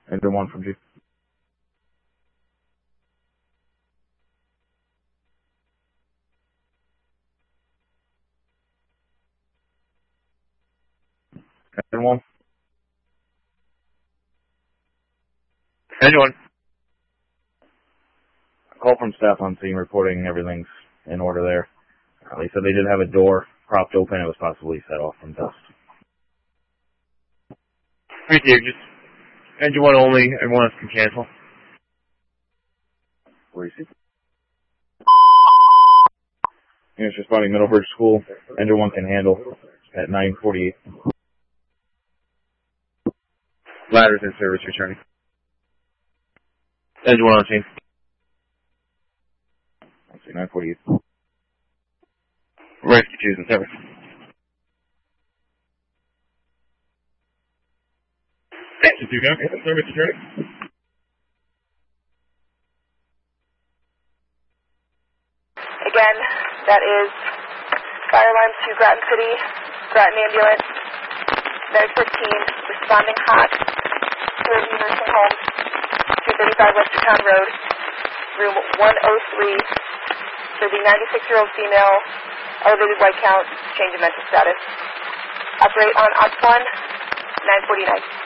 Engine 1 from G. Engine 1. Engine 1. Call from staff on scene reporting everything's in order there. They said they did have a door propped open. It was possibly set off from dust. Right there, just Engine 1 only. Everyone else can cancel. Where is he? Units responding Middlebridge School. Engine 1 can handle at 9:48. Ladders in service returning. Engine 1 on scene. Let's see, 9:48. Rescue 2's in service. Rescue 2, copy. Service returning. Again, that is fire alarm to Groton City, Groton Ambulance, Medic 15, responding hot to a nursing home, 235 Westertown Road, room 103, for the 96-year-old female, elevated white count, change of mental status. Operate on OPS 1, 949.